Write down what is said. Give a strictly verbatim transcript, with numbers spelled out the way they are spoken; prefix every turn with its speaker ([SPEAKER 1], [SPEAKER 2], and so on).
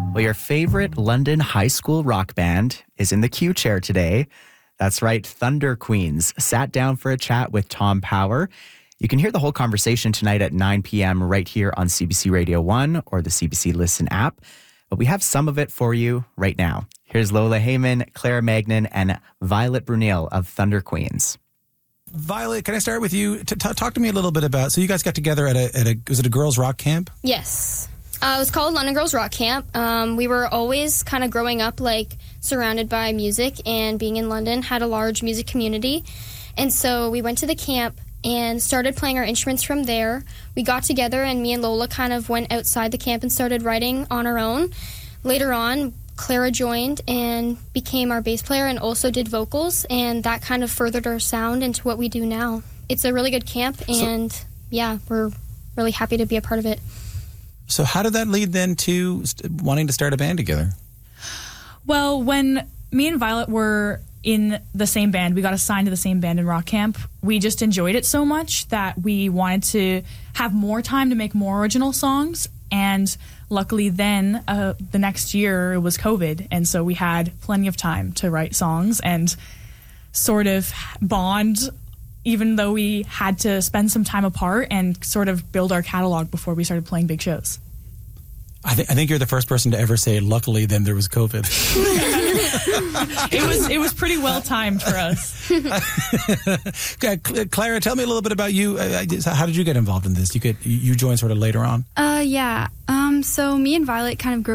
[SPEAKER 1] Well, your favorite London high school rock band is in the Q chair today. That's right, Thunder Queens sat down for a chat with Tom Power. You can hear the whole conversation tonight at nine p.m. right here on C B C Radio one or the C B C Listen app. But we have some of it for you right now. Here's Lola Heyman, Clara Magnan, and Violet Brunel of Thunder Queens.
[SPEAKER 2] Violet, can I start with you? T- t- talk to me a little bit about, so you guys got together at a, at a was it a girls' rock camp?
[SPEAKER 3] Yes. Uh, it was called London Girls Rock Camp. Um, we were always kind of growing up, like, surrounded by music, and being in London had a large music community. And so we went to the camp and started playing our instruments from there. We got together, and me and Lola kind of went outside the camp and started writing on our own. Later on, Clara joined and became our bass player and also did vocals, and that kind of furthered our sound into what we do now. It's a really good camp, and so, yeah, we're really happy to be a part of it.
[SPEAKER 2] So how did that lead then to st- wanting to start a band together?
[SPEAKER 4] Well, when me and Violet were in the same band, we got assigned to the same band in rock camp, we just enjoyed it so much that we wanted to have more time to make more original songs. And luckily then, uh, the next year, it was COVID. And so we had plenty of time to write songs and sort of bond, even though we had to spend some time apart and sort of build our catalog before we started playing big shows.
[SPEAKER 2] I, th- I think you're the first person to ever say, luckily then there was COVID.
[SPEAKER 4] It was it was pretty well timed for us.
[SPEAKER 2] Clara, tell me a little bit about you. Uh, how did you get involved in this? You get you joined sort of later on.
[SPEAKER 5] Uh, yeah. Um, so me and Violet kind of grew